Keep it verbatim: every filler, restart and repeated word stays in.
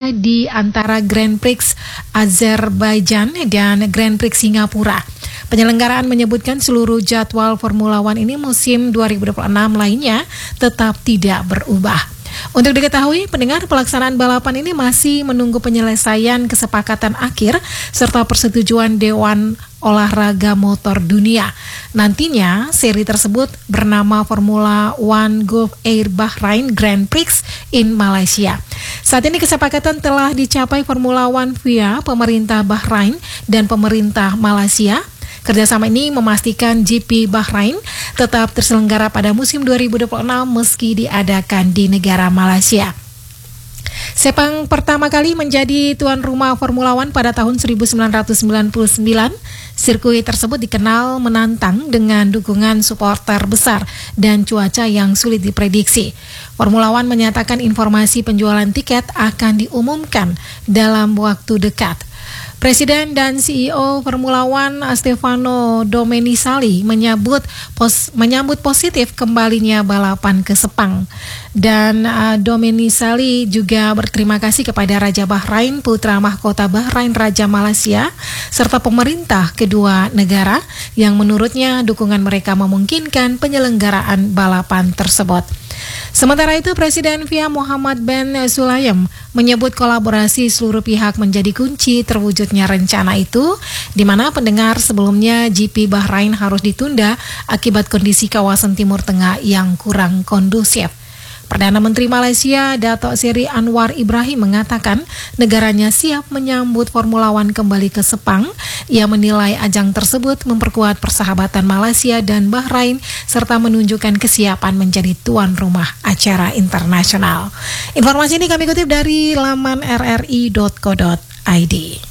di antara Grand Prix Azerbaijan dan Grand Prix Singapura. Penyelenggaraan menyebutkan seluruh jadwal Formula One ini musim dua ribu dua puluh enam lainnya tetap tidak berubah. Untuk diketahui, pendengar, pelaksanaan balapan ini masih menunggu penyelesaian kesepakatan akhir serta persetujuan Dewan Olahraga Motor Dunia. Nantinya, seri tersebut bernama Formula One Gulf Air Bahrain Grand Prix in Malaysia. Saat ini kesepakatan telah dicapai Formula One via pemerintah Bahrain dan pemerintah Malaysia. Kerjasama ini memastikan G P Bahrain tetap terselenggara pada musim dua ribu dua puluh enam meski diadakan di negara Malaysia. Sepang pertama kali menjadi tuan rumah Formula One pada tahun seribu sembilan ratus sembilan puluh sembilan. Sirkuit tersebut dikenal menantang dengan dukungan supporter besar dan cuaca yang sulit diprediksi. Formula One menyatakan informasi penjualan tiket akan diumumkan dalam waktu dekat. Presiden dan C E O Formula One Stefano Domenicali menyambut pos, menyambut positif kembalinya balapan ke Sepang. Dan uh, Domenicali juga berterima kasih kepada Raja Bahrain, putra mahkota Bahrain, Raja Malaysia, serta pemerintah kedua negara yang menurutnya dukungan mereka memungkinkan penyelenggaraan balapan tersebut. Sementara itu, Presiden V I A Mohammed bin Sulayem menyebut kolaborasi seluruh pihak menjadi kunci terwujudnya rencana itu, di mana pendengar sebelumnya G P Bahrain harus ditunda akibat kondisi kawasan Timur Tengah yang kurang kondusif. Perdana Menteri Malaysia Datuk Seri Anwar Ibrahim mengatakan negaranya siap menyambut Formula One kembali ke Sepang. Ia menilai ajang tersebut memperkuat persahabatan Malaysia dan Bahrain serta menunjukkan kesiapan menjadi tuan rumah acara internasional. Informasi ini kami kutip dari laman r r i dot co dot i d.